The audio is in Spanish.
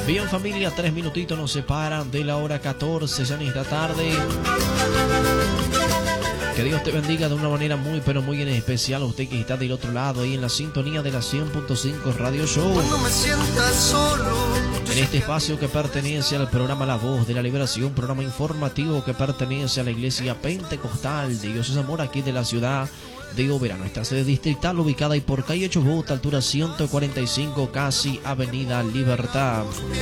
Bien, familia, 3 minutitos nos separan de la hora 14 ya en esta tarde. Que Dios te bendiga de una manera muy, pero muy en especial a usted que está del otro lado, ahí en la sintonía de la 100.5 Radio Show. Cuando me sientas solo, En este espacio que pertenece al programa La Voz de la Liberación, programa informativo que pertenece a la Iglesia Pentecostal de Dios es Amor aquí de la ciudad de Oberá, nuestra sede distrital ubicada ahí por calle Chubut, altura 145, casi Avenida Libertad.